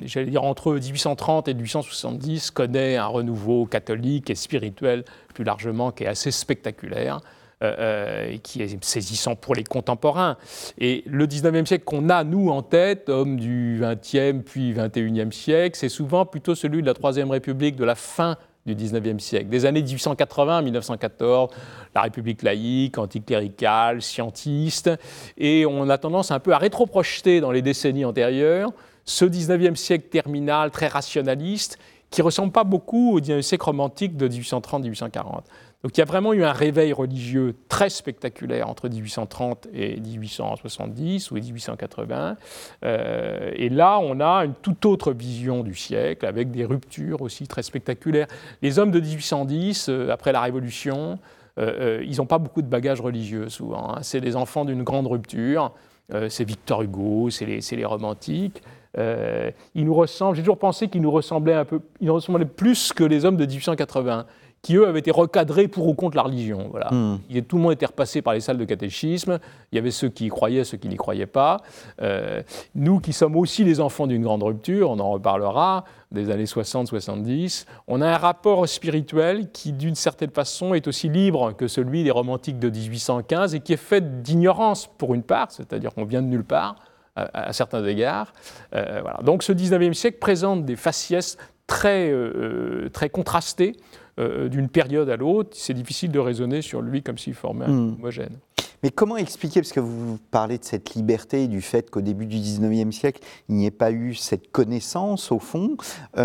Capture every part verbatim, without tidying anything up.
j'allais dire, entre mille huit cent trente et mille huit cent soixante-dix, connaît un renouveau catholique et spirituel, plus largement, qui est assez spectaculaire. Euh, et qui est saisissant pour les contemporains. Et le dix-neuvième siècle qu'on a, nous, en tête, homme du vingtième puis vingt et unième siècle, c'est souvent plutôt celui de la Troisième République, de la fin du dix-neuvième siècle. Des années mille huit cent quatre-vingts à mille neuf cent quatorze, la République laïque, anticléricale, scientiste, et on a tendance un peu à rétroprojeter dans les décennies antérieures ce dix-neuvième siècle terminal, très rationaliste, qui ne ressemble pas beaucoup au dix-neuvième siècle romantique de mille huit cent trente à mille huit cent quarante. Donc il y a vraiment eu un réveil religieux très spectaculaire entre mille huit cent trente et mille huit cent soixante-dix ou mille huit cent quatre-vingts. Euh, et là, on a une toute autre vision du siècle, avec des ruptures aussi très spectaculaires. Les hommes de mille huit cent dix, euh, après la Révolution, euh, euh, ils n'ont pas beaucoup de bagages religieux souvent. Hein. C'est des enfants d'une grande rupture. Euh, c'est Victor Hugo, c'est les, c'est les romantiques. Euh, ils nous ressemblent, j'ai toujours pensé qu'ils nous ressemblaient un peu, ils nous ressemblaient plus que les hommes de mille huit cent quatre-vingts, qui eux avaient été recadrés pour ou contre la religion. Voilà. Mmh. Il, tout le monde était repassé par les salles de catéchisme, il y avait ceux qui y croyaient, ceux qui n'y croyaient pas. Euh, nous qui sommes aussi les enfants d'une grande rupture, on en reparlera, des années soixante soixante-dix, on a un rapport spirituel qui, d'une certaine façon, est aussi libre que celui des romantiques de mille huit cent quinze et qui est fait d'ignorance pour une part, c'est-à-dire qu'on vient de nulle part, à, à certains égards. Euh, voilà. Donc ce dix-neuvième siècle présente des faciès très, euh, très contrastées euh, d'une période à l'autre. C'est difficile de raisonner sur lui comme s'il formait un mmh. homogène. Mais comment expliquer, parce que vous parlez de cette liberté, du fait qu'au début du dix-neuvième siècle, il n'y ait pas eu cette connaissance, au fond,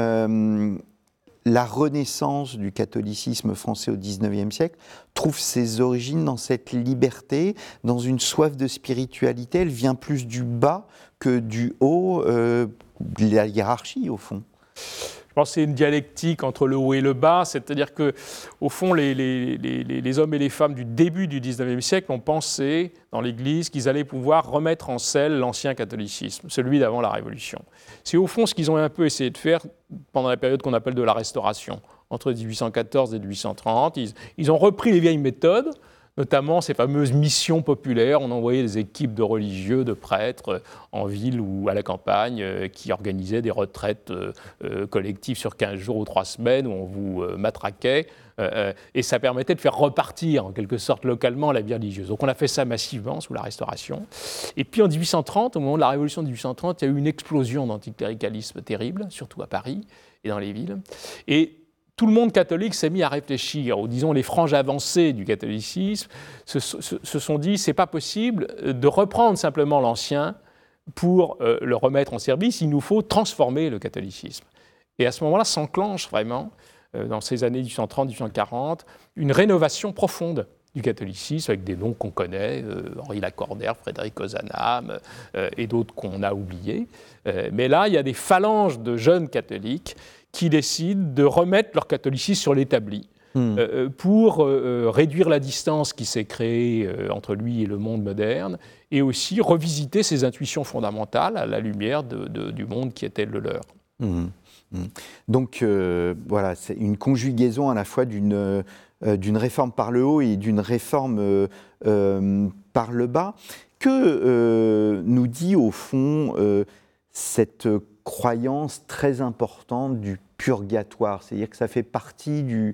euh, la renaissance du catholicisme français au dix-neuvième siècle trouve ses origines dans cette liberté, dans une soif de spiritualité. Elle vient plus du bas que du haut, euh, de la hiérarchie, au fond. Je pense que c'est une dialectique entre le haut et le bas, c'est-à-dire qu'au fond, les, les, les, les hommes et les femmes du début du dix-neuvième siècle ont pensé dans l'Église qu'ils allaient pouvoir remettre en selle l'ancien catholicisme, celui d'avant la Révolution. C'est au fond ce qu'ils ont un peu essayé de faire pendant la période qu'on appelle de la Restauration, entre mille huit cent quatorze et mille huit cent trente. Ils, ils ont repris les vieilles méthodes, notamment ces fameuses missions populaires. On envoyait des équipes de religieux, de prêtres en ville ou à la campagne euh, qui organisaient des retraites euh, euh, collectives sur quinze jours ou trois semaines où on vous euh, matraquait. Euh, et ça permettait de faire repartir en quelque sorte localement la vie religieuse. Donc on a fait ça massivement sous la Restauration. Et puis en mille huit cent trente, au moment de la Révolution de mille huit cent trente, il y a eu une explosion d'anticléricalisme terrible, surtout à Paris et dans les villes. Et tout le monde catholique s'est mis à réfléchir, ou disons les franges avancées du catholicisme se, se, se sont dit c'est pas possible de reprendre simplement l'ancien pour euh, le remettre en service, il nous faut transformer le catholicisme. Et à ce moment-là s'enclenche vraiment, euh, dans ces années mille huit cent trente à mille huit cent quarante, une rénovation profonde du catholicisme avec des noms qu'on connaît, euh, Henri Lacordaire, Frédéric Ozanam euh, et d'autres qu'on a oubliés. Euh, mais là, il y a des phalanges de jeunes catholiques qui décident de remettre leur catholicisme sur l'établi mmh. euh, pour euh, réduire la distance qui s'est créée euh, entre lui et le monde moderne et aussi revisiter ses intuitions fondamentales à la lumière de, de, du monde qui était le leur. Mmh. Mmh. Donc euh, voilà, c'est une conjugaison à la fois d'une, euh, d'une réforme par le haut et d'une réforme euh, euh, par le bas. Que euh, nous dit au fond euh, cette croyance très importante du purgatoire, c'est-à-dire que ça fait partie du,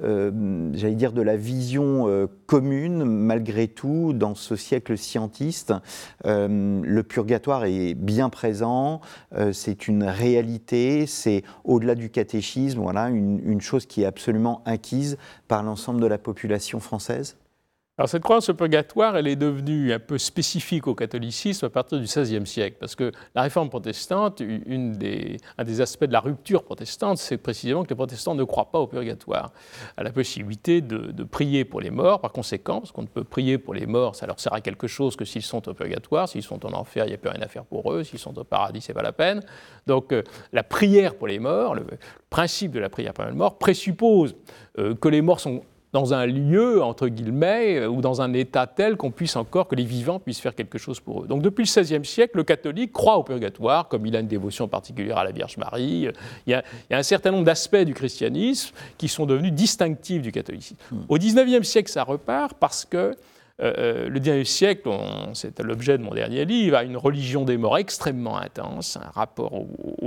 euh, j'allais dire, de la vision euh, commune, malgré tout, dans ce siècle scientiste. Euh, le purgatoire est bien présent, euh, c'est une réalité, c'est au-delà du catéchisme, voilà, une, une chose qui est absolument acquise par l'ensemble de la population française. Alors cette croyance au purgatoire, elle est devenue un peu spécifique au catholicisme à partir du seizième siècle, parce que la réforme protestante, une des, un des aspects de la rupture protestante, c'est précisément que les protestants ne croient pas au purgatoire, à la possibilité de, de prier pour les morts, par conséquent, parce qu'on ne peut prier pour les morts, ça leur sert à quelque chose que s'ils sont au purgatoire, s'ils sont en enfer, il n'y a plus rien à faire pour eux, s'ils sont au paradis, c'est pas la peine. Donc euh, la prière pour les morts, le, le principe de la prière pour les morts présuppose euh, que les morts sont dans un lieu, entre guillemets, ou dans un état tel qu'on puisse encore, que les vivants puissent faire quelque chose pour eux. Donc depuis le seizième siècle, le catholique croit au purgatoire, comme il a une dévotion particulière à la Vierge Marie. Il y a, il y a un certain nombre d'aspects du christianisme qui sont devenus distinctifs du catholicisme. Mmh. Au dix-neuvième siècle, ça repart parce que euh, le dix-neuvième siècle, on, c'est l'objet de mon dernier livre, a une religion des morts extrêmement intense, un rapport au, au